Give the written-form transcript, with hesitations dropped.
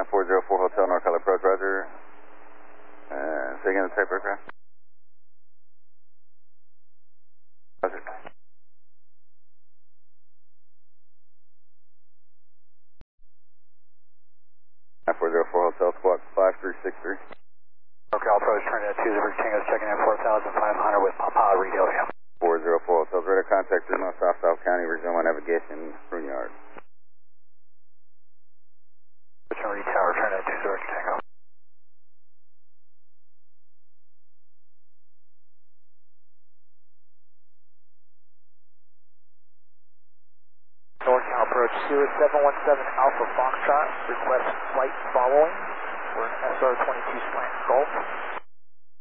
9404 Hotel NorCal approach, roger. Say again the type aircraft. Roger. 9404 Hotel Squawk 5363. NorCal approach, turn at 20 Tango, checking in 4,500 with Papa, read Helium. 404 Hotel radar contact 3 miles south, South County, resume on navigation, Prune Yard. Return tower, turn at 20 Tango. NorCal approach 0717 Alpha Foxtrot, request flight following. We're in SR-22 slant Gulf.